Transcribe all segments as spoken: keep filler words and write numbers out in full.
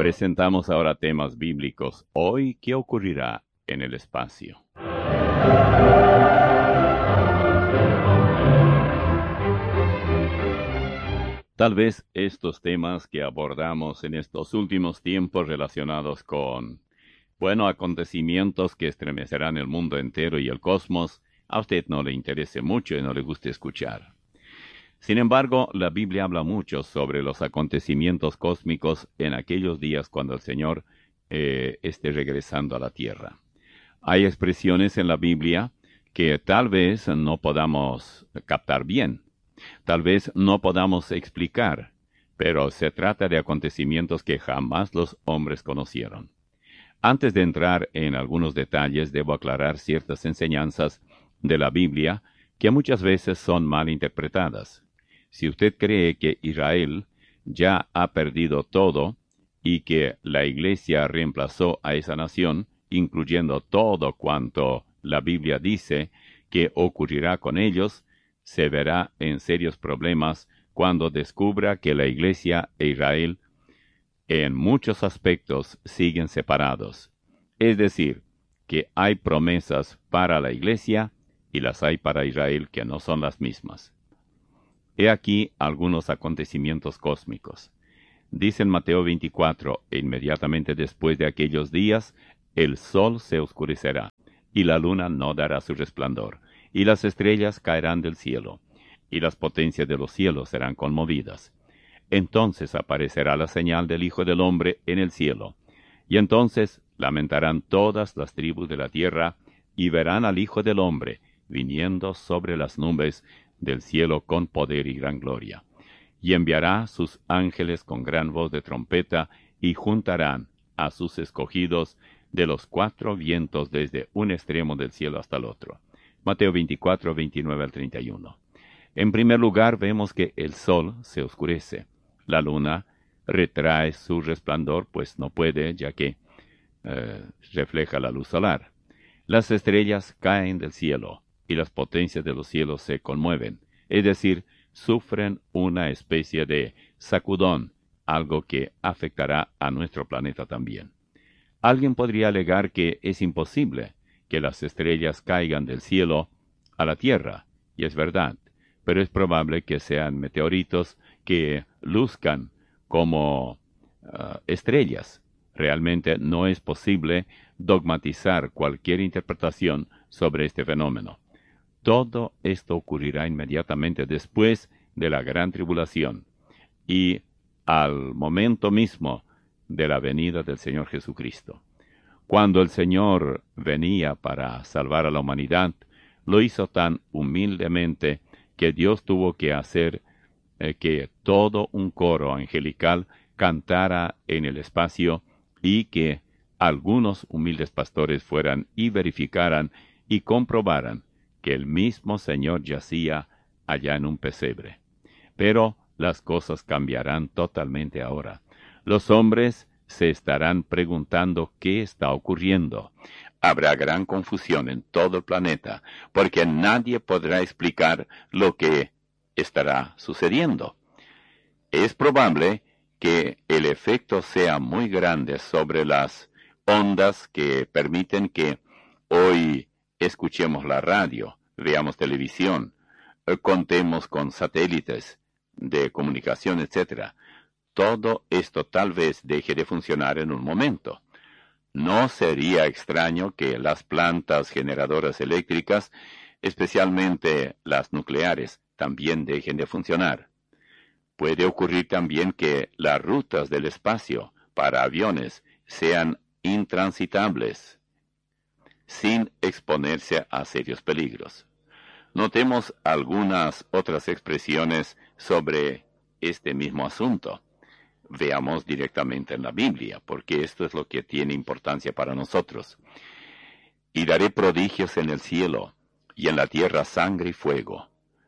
Presentamos ahora temas bíblicos. Hoy, ¿qué ocurrirá en el espacio? Tal vez estos temas que abordamos en estos últimos tiempos relacionados con, bueno, acontecimientos que estremecerán el mundo entero y el cosmos, a usted no le interese mucho y no le guste escuchar. Sin embargo, la Biblia habla mucho sobre los acontecimientos cósmicos en aquellos días cuando el Señor eh, esté regresando a la tierra. Hay expresiones en la Biblia que tal vez no podamos captar bien, tal vez no podamos explicar, pero se trata de acontecimientos que jamás los hombres conocieron. Antes de entrar en algunos detalles, debo aclarar ciertas enseñanzas de la Biblia que muchas veces son mal interpretadas. Si usted cree que Israel ya ha perdido todo y que la Iglesia reemplazó a esa nación, incluyendo todo cuanto la Biblia dice que ocurrirá con ellos, se verá en serios problemas cuando descubra que la Iglesia e Israel en muchos aspectos siguen separados. Es decir, que hay promesas para la Iglesia y las hay para Israel que no son las mismas. He aquí algunos acontecimientos cósmicos. Dice en Mateo veinticuatro, e inmediatamente después de aquellos días, el sol se oscurecerá, y la luna no dará su resplandor, y las estrellas caerán del cielo, y las potencias de los cielos serán conmovidas. Entonces aparecerá la señal del Hijo del Hombre en el cielo, y entonces lamentarán todas las tribus de la tierra, y verán al Hijo del Hombre viniendo sobre las nubes del cielo con poder y gran gloria. Y enviará sus ángeles con gran voz de trompeta, y juntarán a sus escogidos de los cuatro vientos desde un extremo del cielo hasta el otro. Mateo veinticuatro, veintinueve al treinta y uno. En primer lugar vemos que el sol se oscurece. La luna retrae su resplandor, pues no puede, ya que eh, refleja la luz solar. Las estrellas caen del cielo, y las potencias de los cielos se conmueven, es decir, sufren una especie de sacudón, algo que afectará a nuestro planeta también. Alguien podría alegar que es imposible que las estrellas caigan del cielo a la tierra, y es verdad, pero es probable que sean meteoritos que luzcan como uh, estrellas. Realmente no es posible dogmatizar cualquier interpretación sobre este fenómeno. Todo esto ocurrirá inmediatamente después de la gran tribulación y al momento mismo de la venida del Señor Jesucristo. Cuando el Señor venía para salvar a la humanidad, lo hizo tan humildemente que Dios tuvo que hacer eh, que todo un coro angelical cantara en el espacio y que algunos humildes pastores fueran y verificaran y comprobaran que el mismo Señor yacía allá en un pesebre. Pero las cosas cambiarán totalmente ahora. Los hombres se estarán preguntando qué está ocurriendo. Habrá gran confusión en todo el planeta, porque nadie podrá explicar lo que estará sucediendo. Es probable que el efecto sea muy grande sobre las ondas que permiten que hoy escuchemos la radio, veamos televisión, contemos con satélites de comunicación, etcétera. Todo esto tal vez deje de funcionar en un momento. No sería extraño que las plantas generadoras eléctricas, especialmente las nucleares, también dejen de funcionar. Puede ocurrir también que las rutas del espacio para aviones sean intransitables, sin exponerse a serios peligros. Notemos algunas otras expresiones sobre este mismo asunto. Veamos directamente en la Biblia, porque esto es lo que tiene importancia para nosotros. Y daré prodigios en el cielo, y en la tierra sangre y fuego,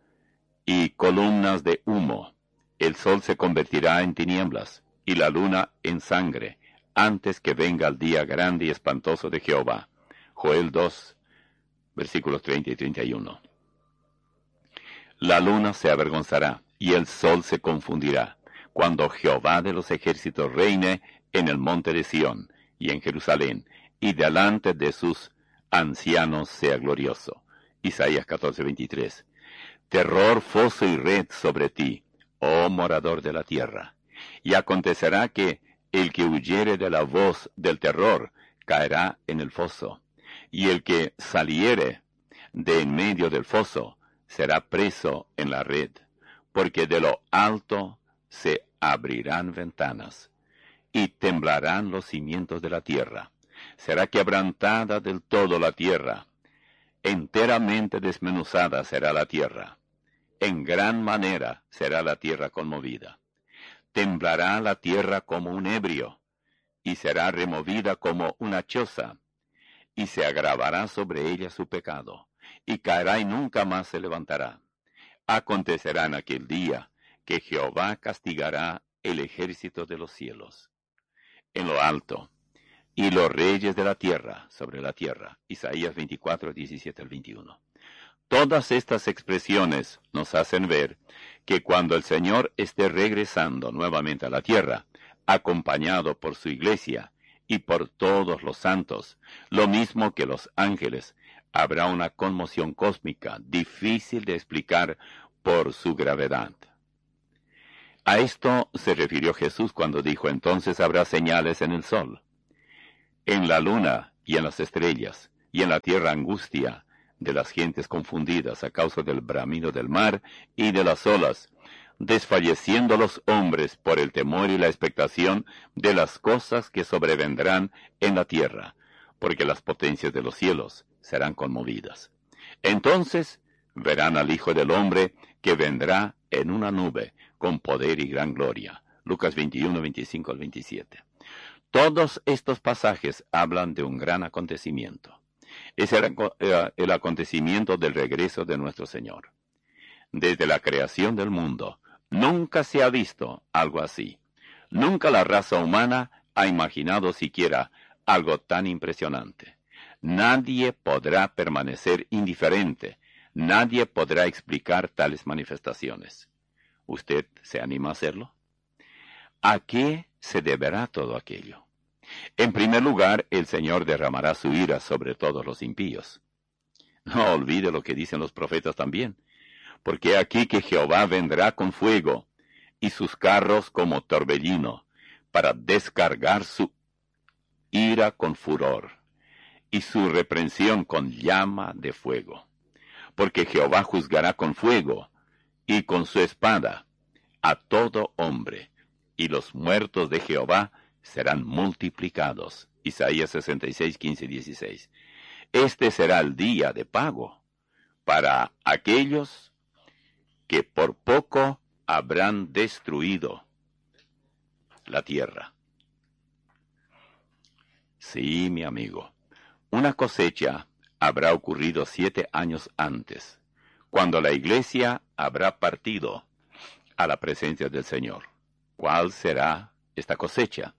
y columnas de humo. El sol se convertirá en tinieblas, y la luna en sangre, antes que venga el día grande y espantoso de Jehová. Joel dos, versículos treinta y treinta y uno. La luna se avergonzará, y el sol se confundirá, cuando Jehová de los ejércitos reine en el monte de Sión y en Jerusalén, y delante de sus ancianos sea glorioso. Isaías catorce, veintitrés. Terror, foso y red sobre ti, oh morador de la tierra. Y acontecerá que el que huyere de la voz del terror caerá en el foso, y el que saliere de en medio del foso será preso en la red, porque de lo alto se abrirán ventanas, y temblarán los cimientos de la tierra. Será quebrantada del todo la tierra, enteramente desmenuzada será la tierra. En gran manera será la tierra conmovida. Temblará la tierra como un ebrio, y será removida como una choza, y se agravará sobre ella su pecado, y caerá y nunca más se levantará. Acontecerá en aquel día que Jehová castigará el ejército de los cielos en lo alto, y los reyes de la tierra sobre la tierra. Isaías veinticuatro, diecisiete al veintiuno. Todas estas expresiones nos hacen ver que cuando el Señor esté regresando nuevamente a la tierra, acompañado por su iglesia y por todos los santos, lo mismo que los ángeles, habrá una conmoción cósmica difícil de explicar por su gravedad. A esto se refirió Jesús cuando dijo: entonces habrá señales en el sol, en la luna y en las estrellas, y en la tierra angustia de las gentes confundidas a causa del bramido del mar y de las olas, desfalleciendo los hombres por el temor y la expectación de las cosas que sobrevendrán en la tierra, porque las potencias de los cielos serán conmovidas. Entonces verán al Hijo del Hombre que vendrá en una nube con poder y gran gloria. Lucas veintiuno, veinticinco al veintisiete. Todos estos pasajes hablan de un gran acontecimiento. Es el, el acontecimiento del regreso de nuestro Señor. Desde la creación del mundo, nunca se ha visto algo así. Nunca la raza humana ha imaginado siquiera algo tan impresionante. Nadie podrá permanecer indiferente. Nadie podrá explicar tales manifestaciones. ¿Usted se anima a hacerlo? ¿A qué se deberá todo aquello? En primer lugar, el Señor derramará su ira sobre todos los impíos. No olvide lo que dicen los profetas también. Porque aquí que Jehová vendrá con fuego, y sus carros como torbellino, para descargar su ira con furor, y su reprensión con llama de fuego. Porque Jehová juzgará con fuego, y con su espada, a todo hombre, y los muertos de Jehová serán multiplicados. Isaías sesenta y seis, quince y dieciséis. Este será el día de pago para aquellos que por poco habrán destruido la tierra. Sí, mi amigo, una cosecha habrá ocurrido siete años antes, cuando la iglesia habrá partido a la presencia del Señor. ¿Cuál será esta cosecha?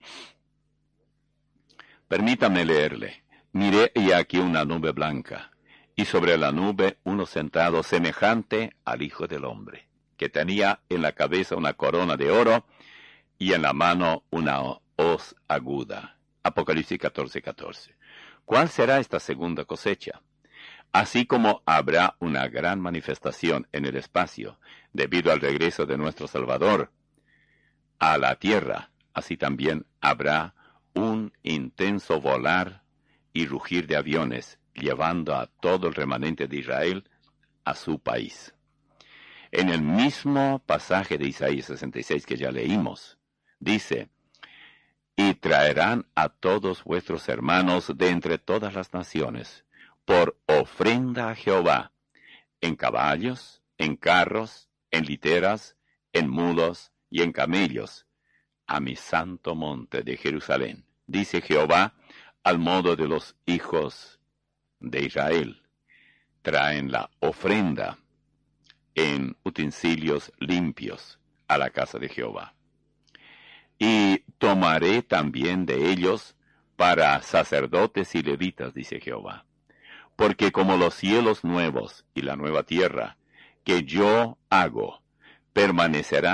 Permítame leerle. Miré y aquí una nube blanca, y sobre la nube uno sentado semejante al Hijo del Hombre, que tenía en la cabeza una corona de oro y en la mano una hoz aguda. Apocalipsis catorce, catorce. ¿Cuál será esta segunda cosecha? Así como habrá una gran manifestación en el espacio, debido al regreso de nuestro Salvador a la tierra, así también habrá un intenso volar y rugir de aviones, llevando a todo el remanente de Israel a su país. En el mismo pasaje de Isaías sesenta y seis que ya leímos, dice: y traerán a todos vuestros hermanos de entre todas las naciones, por ofrenda a Jehová, en caballos, en carros, en literas, en mulos y en camellos, a mi santo monte de Jerusalén, dice Jehová, al modo de los hijos de Israel. Traen la ofrenda en utensilios limpios a la casa de Jehová. Y tomaré también de ellos para sacerdotes y levitas, dice Jehová. Porque como los cielos nuevos y la nueva tierra que yo hago permanecerán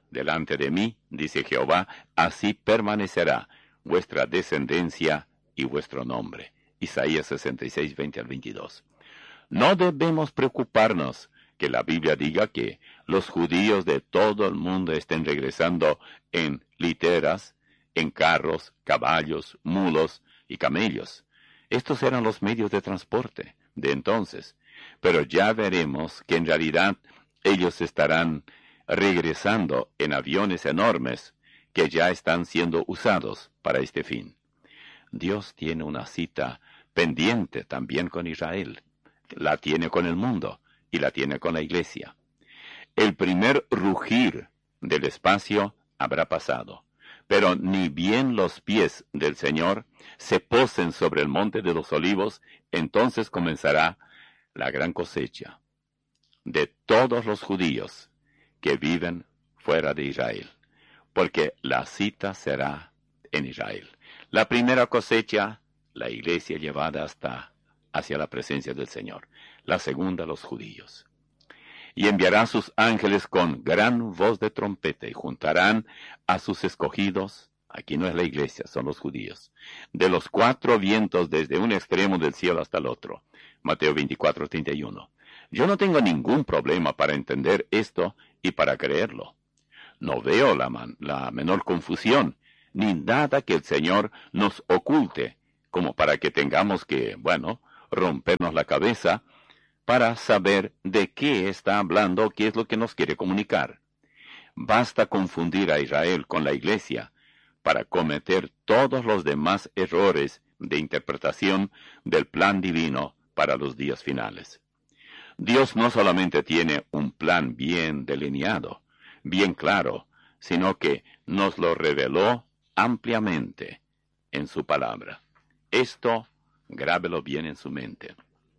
delante de mí, dice Jehová, así permanecerá vuestra descendencia y vuestro nombre. Isaías sesenta y seis, veinte al veintidós. No debemos preocuparnos que la Biblia diga que los judíos de todo el mundo estén regresando en literas, en carros, caballos, mulos y camellos. Estos eran los medios de transporte de entonces. Pero ya veremos que en realidad ellos estarán regresando en aviones enormes que ya están siendo usados para este fin. Dios tiene una cita pendiente también con Israel. La tiene con el mundo y la tiene con la iglesia. El primer rugir del espacio habrá pasado, pero ni bien los pies del Señor se posen sobre el monte de los olivos, entonces comenzará la gran cosecha de todos los judíos que viven fuera de Israel, porque la cita será en Israel. La primera cosecha, la iglesia llevada hasta hacia la presencia del Señor. La segunda, los judíos. Y enviará sus ángeles con gran voz de trompeta y juntarán a sus escogidos. Aquí no es la iglesia, son los judíos. De los cuatro vientos desde un extremo del cielo hasta el otro. Mateo veinticuatro, treinta y uno. Yo no tengo ningún problema para entender esto y para creerlo. No veo la, man, la menor confusión, ni nada que el Señor nos oculte, como para que tengamos que, bueno, rompernos la cabeza para saber de qué está hablando, qué es lo que nos quiere comunicar. Basta confundir a Israel con la iglesia para cometer todos los demás errores de interpretación del plan divino para los días finales. Dios no solamente tiene un plan bien delineado, bien claro, sino que nos lo reveló ampliamente en su palabra. Esto, grábelo bien en su mente.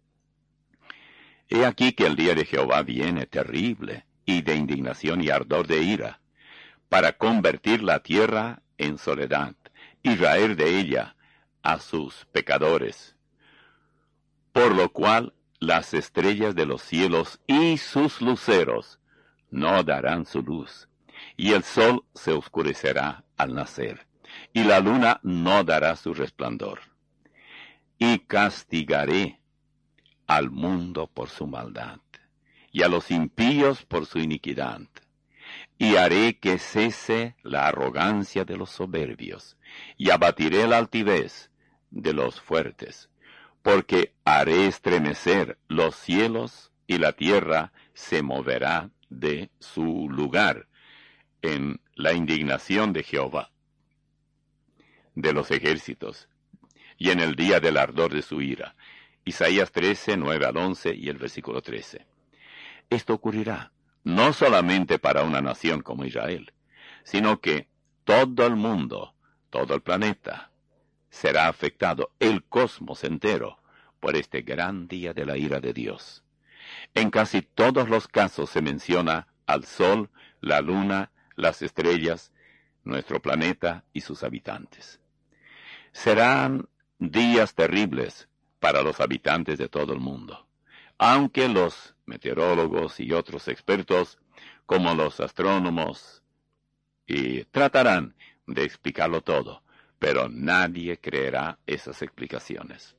He aquí que el día de Jehová viene terrible, y de indignación y ardor de ira, para convertir la tierra en soledad, y raer de ella a sus pecadores. Por lo cual las estrellas de los cielos y sus luceros no darán su luz, y el sol se oscurecerá al nacer, y la luna no dará su resplandor. Y castigaré al mundo por su maldad, y a los impíos por su iniquidad, y haré que cese la arrogancia de los soberbios, y abatiré la altivez de los fuertes, porque haré estremecer los cielos, y la tierra se moverá de su lugar en la indignación de Jehová de los ejércitos, y en el día del ardor de su ira. Isaías trece, nueve al once y el versículo trece. Esto ocurrirá no solamente para una nación como Israel, sino que todo el mundo, todo el planeta, será afectado, el cosmos entero, por este gran día de la ira de Dios. En casi todos los casos se menciona al sol, la luna, las estrellas, nuestro planeta y sus habitantes. Serán días terribles para los habitantes de todo el mundo, aunque los meteorólogos y otros expertos, como los astrónomos, y tratarán de explicarlo todo, pero nadie creerá esas explicaciones.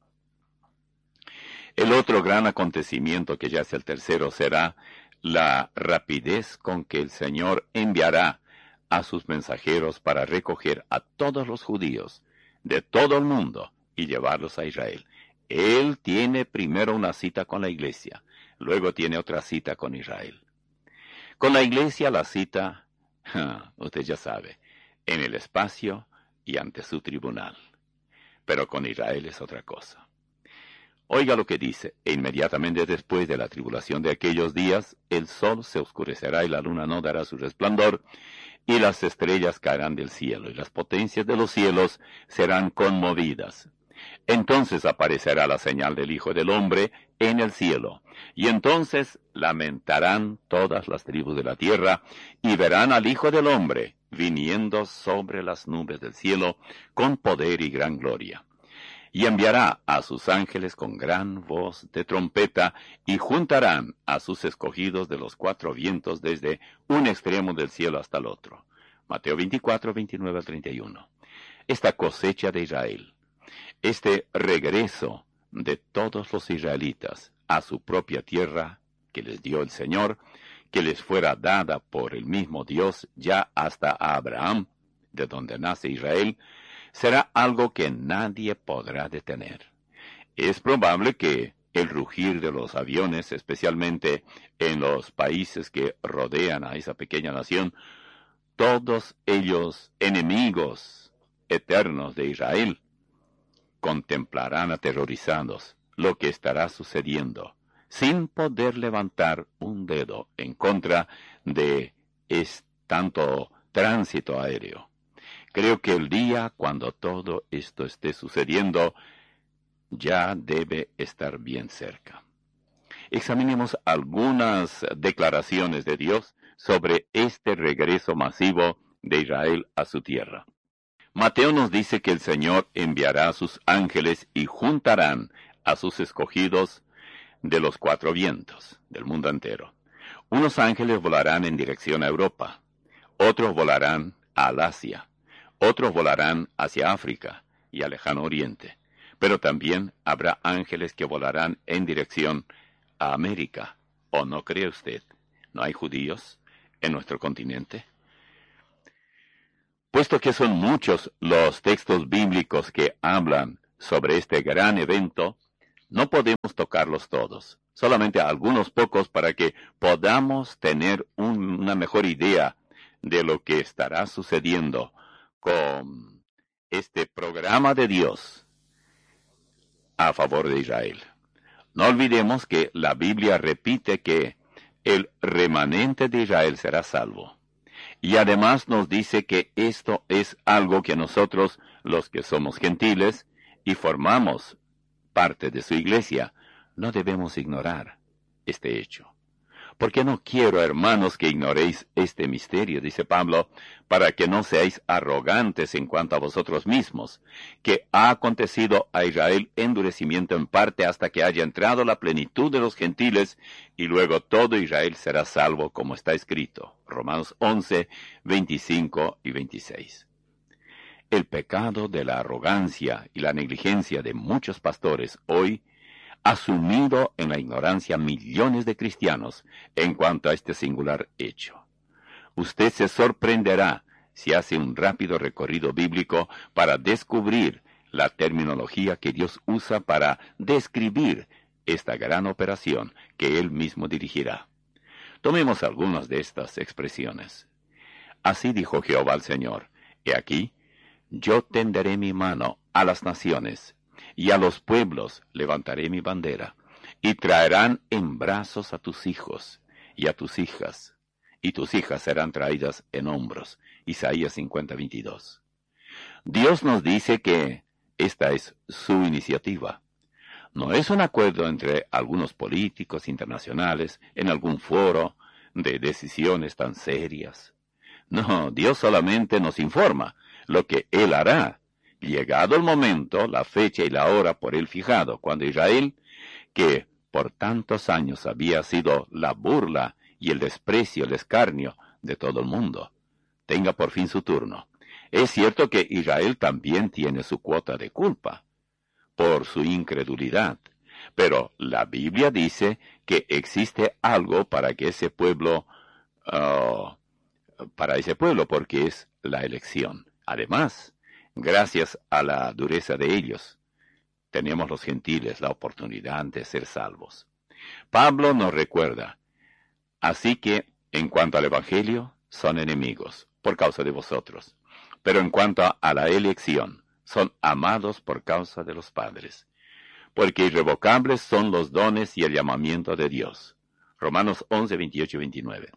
El otro gran acontecimiento, que ya es el tercero, será la rapidez con que el Señor enviará a sus mensajeros para recoger a todos los judíos de todo el mundo y llevarlos a Israel. Él tiene primero una cita con la iglesia, luego tiene otra cita con Israel. Con la iglesia la cita, usted ya sabe, en el espacio y ante su tribunal. Pero con Israel es otra cosa. Oiga lo que dice: e inmediatamente después de la tribulación de aquellos días, el sol se oscurecerá y la luna no dará su resplandor, y las estrellas caerán del cielo, y las potencias de los cielos serán conmovidas. Entonces aparecerá la señal del Hijo del Hombre en el cielo, y entonces lamentarán todas las tribus de la tierra, y verán al Hijo del Hombre viniendo sobre las nubes del cielo con poder y gran gloria. y enviará a sus ángeles con gran voz de trompeta, y juntarán a sus escogidos de los cuatro vientos desde un extremo del cielo hasta el otro. Mateo veinticuatro, veintinueve al treinta y uno. Esta cosecha de Israel, este regreso de todos los israelitas a su propia tierra que les dio el Señor, que les fuera dada por el mismo Dios ya hasta a Abraham, de donde nace Israel, será algo que nadie podrá detener. Es probable que el rugir de los aviones, especialmente en los países que rodean a esa pequeña nación, todos ellos enemigos eternos de Israel, contemplarán aterrorizados lo que estará sucediendo, sin poder levantar un dedo en contra de es tanto tránsito aéreo. Creo que el día cuando todo esto esté sucediendo ya debe estar bien cerca. Examinemos algunas declaraciones de Dios sobre este regreso masivo de Israel a su tierra. Mateo nos dice que el Señor enviará a sus ángeles y juntarán a sus escogidos de los cuatro vientos del mundo entero. Unos ángeles volarán en dirección a Europa, otros volarán al Asia, otros volarán hacia África y al lejano oriente, pero también habrá ángeles que volarán en dirección a América. ¿O no cree usted? ¿No hay judíos en nuestro continente? Puesto que son muchos los textos bíblicos que hablan sobre este gran evento, no podemos tocarlos todos, solamente algunos pocos para que podamos tener un, una mejor idea de lo que estará sucediendo con este programa de Dios a favor de Israel. No olvidemos que la Biblia repite que el remanente de Israel será salvo. Y además nos dice que esto es algo que nosotros, los que somos gentiles y formamos parte de su iglesia, no debemos ignorar este hecho. Porque no quiero, hermanos, que ignoréis este misterio, dice Pablo, para que no seáis arrogantes en cuanto a vosotros mismos, que ha acontecido a Israel endurecimiento en parte hasta que haya entrado la plenitud de los gentiles, y luego todo Israel será salvo, como está escrito. Romanos once, veinticinco y veintiséis. El pecado de la arrogancia y la negligencia de muchos pastores hoy ha sumido en la ignorancia millones de cristianos en cuanto a este singular hecho. Usted se sorprenderá si hace un rápido recorrido bíblico para descubrir la terminología que Dios usa para describir esta gran operación que Él mismo dirigirá. Tomemos algunas de estas expresiones. Así dijo Jehová al Señor: He aquí, yo tenderé mi mano a las naciones, y a los pueblos levantaré mi bandera, y traerán en brazos a tus hijos y a tus hijas, y tus hijas serán traídas en hombros. Isaías cincuenta, veintidós. Dios nos dice que esta es su iniciativa. No es un acuerdo entre algunos políticos internacionales en algún foro de decisiones tan serias. No, Dios solamente nos informa lo que Él hará, llegado el momento, la fecha y la hora por Él fijado, cuando Israel, que por tantos años había sido la burla y el desprecio, el escarnio de todo el mundo, tenga por fin su turno. Es cierto que Israel también tiene su cuota de culpa por su incredulidad, pero la Biblia dice que existe algo para que ese pueblo, uh, para ese pueblo, porque es la elección. Además, gracias a la dureza de ellos, tenemos los gentiles la oportunidad de ser salvos. Pablo nos recuerda, así que, en cuanto al Evangelio, son enemigos por causa de vosotros, pero en cuanto a la elección, son amados por causa de los padres, porque irrevocables son los dones y el llamamiento de Dios. Romanos once, veintiocho y veintinueve.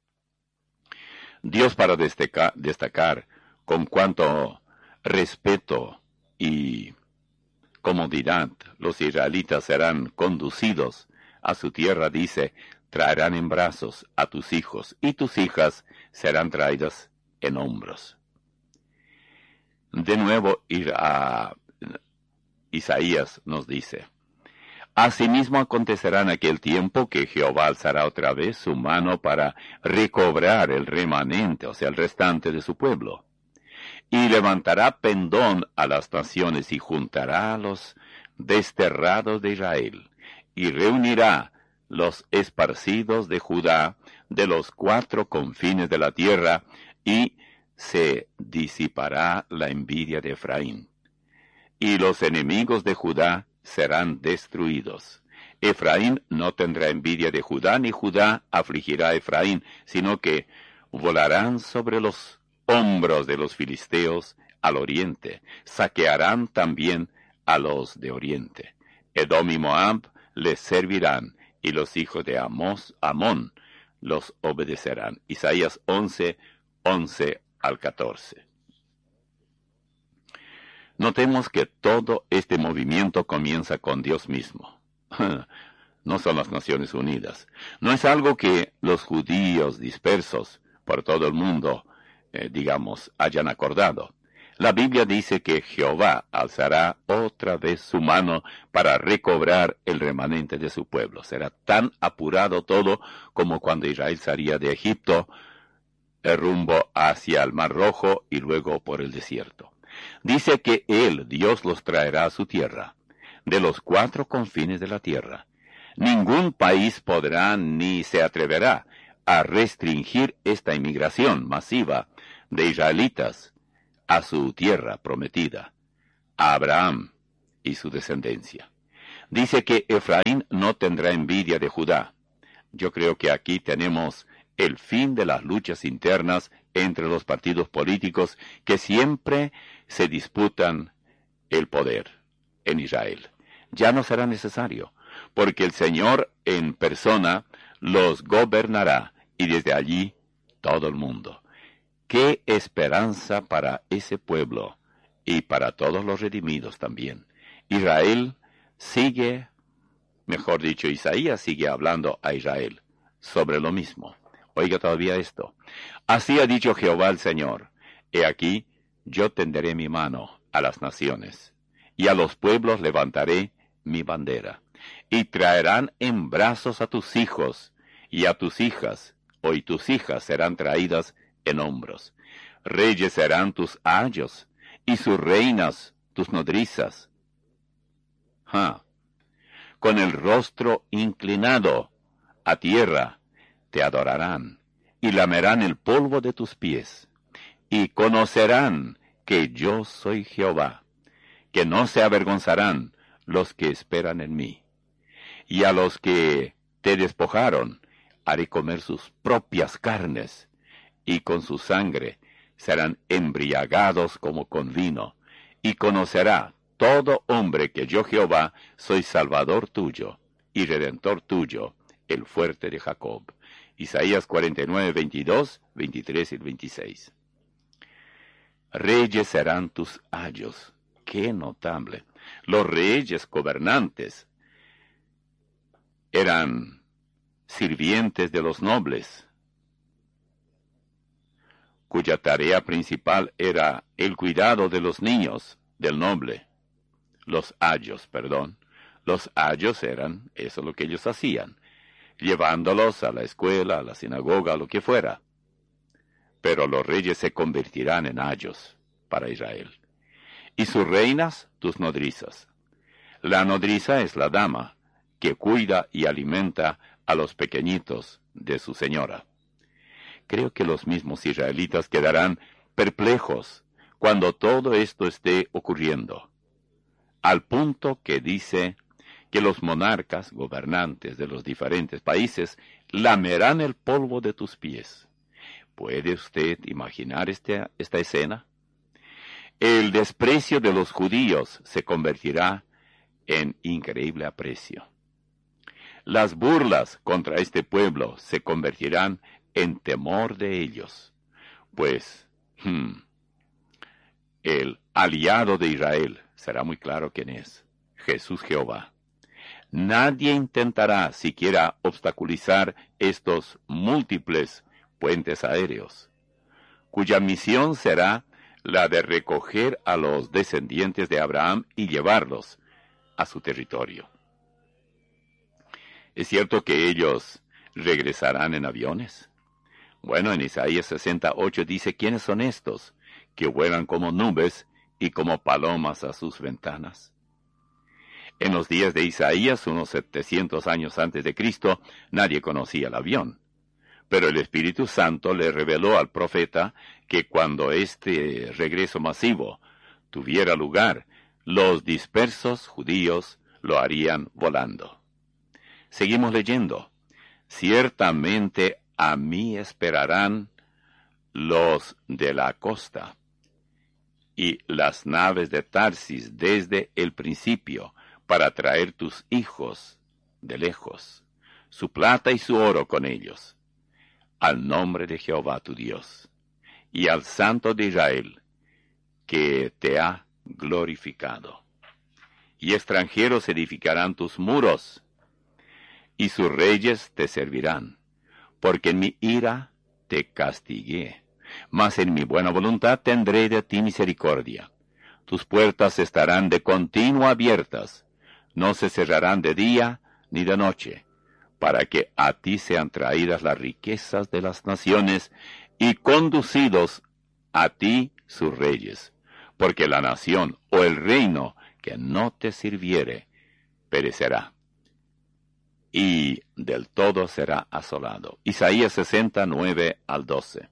Dios, para destacar, destacar con cuánto respeto y comodidad los israelitas serán conducidos a su tierra, dice: traerán en brazos a tus hijos, y tus hijas serán traídas en hombros. De nuevo, Isaías nos dice: Asimismo acontecerá en aquel tiempo que Jehová alzará otra vez su mano para recobrar el remanente, o sea, el restante de su pueblo, y levantará pendón a las naciones y juntará a los desterrados de Israel, y reunirá los esparcidos de Judá de los cuatro confines de la tierra, y se disipará la envidia de Efraín. Y los enemigos de Judá serán destruidos. Efraín no tendrá envidia de Judá, ni Judá afligirá a Efraín, sino que volarán sobre los hombros de los filisteos al oriente, saquearán también a los de oriente. Edom y Moab les servirán, y los hijos de Amos, Amón los obedecerán. Isaías once, once al catorce. Notemos que todo este movimiento comienza con Dios mismo. No son las Naciones Unidas. No es algo que los judíos dispersos por todo el mundo, eh, digamos, hayan acordado. La Biblia dice que Jehová alzará otra vez su mano para recobrar el remanente de su pueblo. Será tan apurado todo como cuando Israel salía de Egipto, el rumbo hacia el Mar Rojo y luego por el desierto. Dice que Él, Dios, los traerá a su tierra, de los cuatro confines de la tierra. Ningún país podrá ni se atreverá a restringir esta inmigración masiva de israelitas a su tierra prometida, a Abraham y su descendencia. Dice que Efraín no tendrá envidia de Judá. Yo creo que aquí tenemos el fin de las luchas internas entre los partidos políticos que siempre se disputan el poder en Israel. Ya no será necesario, porque el Señor en persona los gobernará, y desde allí todo el mundo. ¡Qué esperanza para ese pueblo y para todos los redimidos también! Israel sigue, mejor dicho, Isaías sigue hablando a Israel sobre lo mismo. Oiga todavía esto. Así ha dicho Jehová el Señor: He aquí, yo tenderé mi mano a las naciones, y a los pueblos levantaré mi bandera, y traerán en brazos a tus hijos, y a tus hijas, o y tus hijas serán traídas en hombros. Reyes serán tus ayos, y sus reinas tus nodrizas. Ja. Con el rostro inclinado a tierra te adorarán, y lamerán el polvo de tus pies, y conocerán que yo soy Jehová, que no se avergonzarán los que esperan en mí. Y a los que te despojaron haré comer sus propias carnes, y con su sangre serán embriagados como con vino, y conocerá todo hombre que yo Jehová soy Salvador tuyo, y Redentor tuyo, el fuerte de Jacob. Isaías cuarenta y nueve, veintidós, veintitrés y veintiséis. Reyes serán tus ayos. ¡Qué notable! Los reyes gobernantes eran sirvientes de los nobles, cuya tarea principal era el cuidado de los niños del noble. Los ayos, perdón. Los ayos eran, eso es lo que ellos hacían, llevándolos a la escuela, a la sinagoga, a lo que fuera. Pero los reyes se convertirán en ayos para Israel. Y sus reinas, tus nodrizas. La nodriza es la dama que cuida y alimenta a los pequeñitos de su señora. Creo que los mismos israelitas quedarán perplejos cuando todo esto esté ocurriendo, al punto que dice que los monarcas, gobernantes de los diferentes países, lamerán el polvo de tus pies. ¿Puede usted imaginar este, esta escena? El desprecio de los judíos se convertirá en increíble aprecio. Las burlas contra este pueblo se convertirán en temor de ellos, pues hmm, el aliado de Israel será muy claro quién es: Jesús Jehová. Nadie intentará siquiera obstaculizar estos múltiples puentes aéreos, cuya misión será la de recoger a los descendientes de Abraham y llevarlos a su territorio. ¿Es cierto que ellos regresarán en aviones? Bueno, en Isaías sesenta y ocho dice, ¿quiénes son estos que vuelan como nubes y como palomas a sus ventanas? En los días de Isaías, unos setecientos años antes de Cristo, nadie conocía el avión. Pero el Espíritu Santo le reveló al profeta que cuando este regreso masivo tuviera lugar, los dispersos judíos lo harían volando. Seguimos leyendo. Ciertamente a mí esperarán los de la costa y las naves de Tarsis desde el principio para traer tus hijos de lejos, su plata y su oro con ellos, al nombre de Jehová tu Dios, y al Santo de Israel, que te ha glorificado. Y extranjeros edificarán tus muros, y sus reyes te servirán, porque en mi ira te castigué, mas en mi buena voluntad tendré de ti misericordia. Tus puertas estarán de continuo abiertas, no se cerrarán de día ni de noche, para que a ti sean traídas las riquezas de las naciones y conducidos a ti sus reyes, porque la nación o el reino que no te sirviere perecerá, y del todo será asolado. Isaías sesenta, nueve al doce.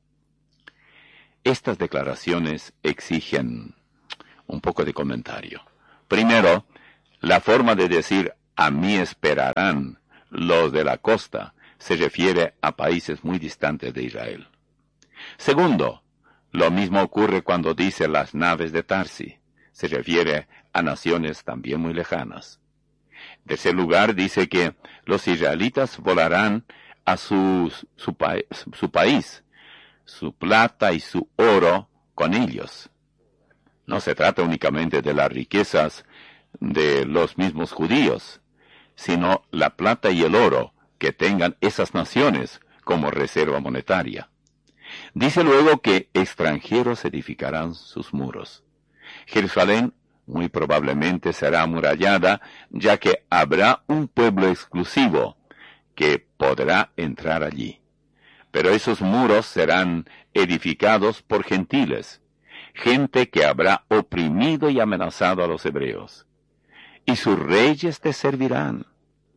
Estas declaraciones exigen un poco de comentario. Primero, la forma de decir a mí esperarán los de la costa se refiere a países muy distantes de Israel. Segundo, lo mismo ocurre cuando dice las naves de Tarsi, se refiere a naciones también muy lejanas. En tercer lugar, dice que los israelitas volarán a su, su, pa su país, su plata y su oro con ellos. No se trata únicamente de las riquezas de los mismos judíos, sino la plata y el oro que tengan esas naciones como reserva monetaria. Dice luego que extranjeros edificarán sus muros. Jerusalén muy probablemente será amurallada, ya que habrá un pueblo exclusivo que podrá entrar allí. Pero esos muros serán edificados por gentiles, gente que habrá oprimido y amenazado a los hebreos. Y sus reyes te servirán.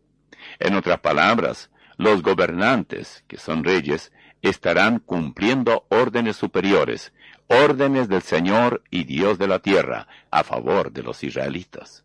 En otras palabras, los gobernantes, que son reyes, estarán cumpliendo órdenes superiores, órdenes del Señor y Dios de la tierra, a favor de los israelitas.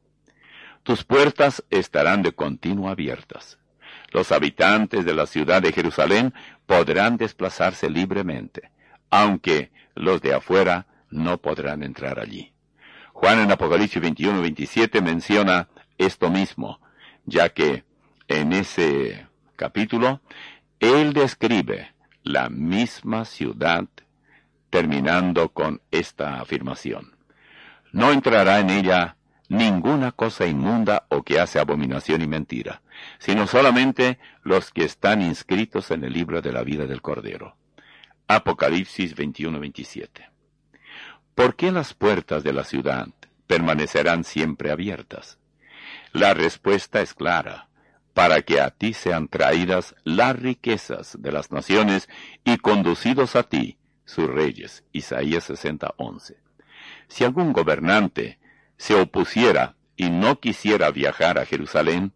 Tus puertas estarán de continuo abiertas. Los habitantes de la ciudad de Jerusalén podrán desplazarse libremente, aunque los de afuera no podrán entrar allí. Juan en Apocalipsis veintiuno, veintisiete menciona esto mismo, ya que en ese capítulo él describe la misma ciudad terminando con esta afirmación. No entrará en ella ninguna cosa inmunda o que hace abominación y mentira, sino solamente los que están inscritos en el libro de la vida del Cordero. Apocalipsis veintiuno, veintisiete. ¿Por qué las puertas de la ciudad permanecerán siempre abiertas? La respuesta es clara, para que a ti sean traídas las riquezas de las naciones y conducidos a ti sus reyes. Isaías sesenta, once. Si algún gobernante se opusiera y no quisiera viajar a Jerusalén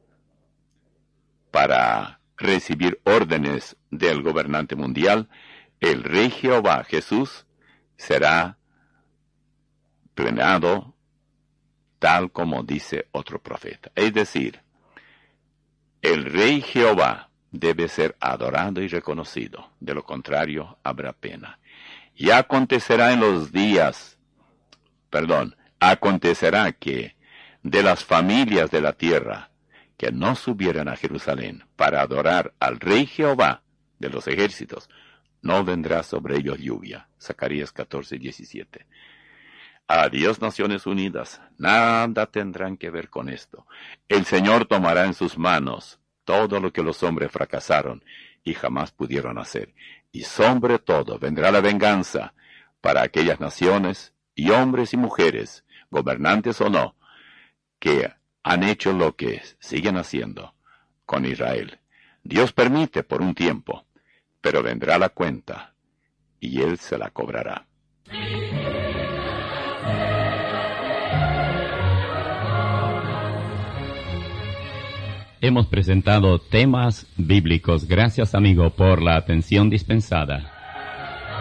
para recibir órdenes del gobernante mundial, el Rey Jehová Jesús será plenado tal como dice otro profeta. Es decir, el Rey Jehová debe ser adorado y reconocido, de lo contrario habrá pena. Y acontecerá en los días, perdón, acontecerá que de las familias de la tierra que no subieran a Jerusalén para adorar al Rey Jehová de los ejércitos, no vendrá sobre ellos lluvia. Zacarías catorce, diecisiete. Adiós, Naciones Unidas, nada tendrán que ver con esto. El Señor tomará en sus manos todo lo que los hombres fracasaron y jamás pudieron hacer. Y sobre todo vendrá la venganza para aquellas naciones y hombres y mujeres, gobernantes o no, que han hecho lo que siguen haciendo con Israel. Dios permite por un tiempo, pero vendrá la cuenta y Él se la cobrará. Hemos presentado temas bíblicos. Gracias, amigo, por la atención dispensada.